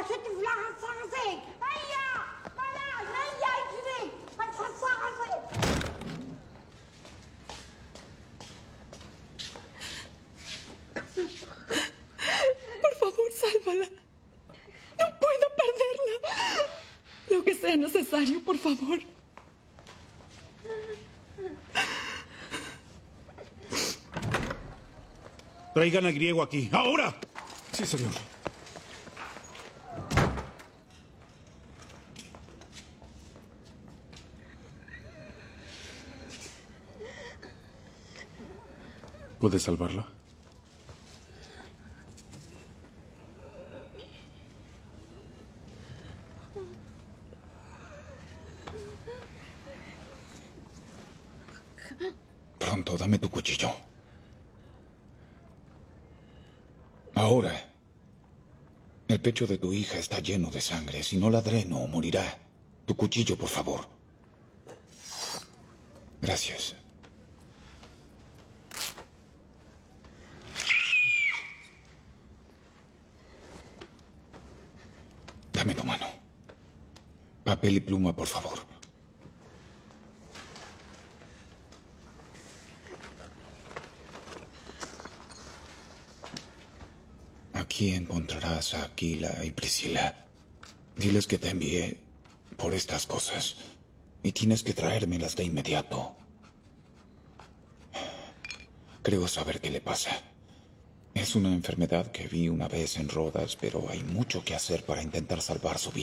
Por favor, sálvala. No puedo perderla. Lo que sea necesario, por favor. Traigan al griego aquí. ¡Ahora! Sí, señor. ¿Puedes salvarla? Pronto, dame tu cuchillo. Ahora. El pecho de tu hija está lleno de sangre. Si no la dreno, morirá. Tu cuchillo, por favor. Gracias. Dame tu mano. Papel y pluma, por favor. Aquí encontrarás a Aquila y Priscila. Diles que te envié por estas cosas. Y tienes que traérmelas de inmediato. Creo saber qué le pasa. Es una enfermedad que vi una vez en Rodas, pero hay mucho que hacer para intentar salvar su vida.